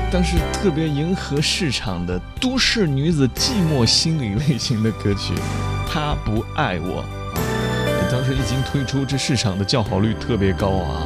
当时特别迎合市场的都市女子寂寞心理类型的歌曲《他不爱我》啊，当时一经推出，这市场的叫好率特别高啊。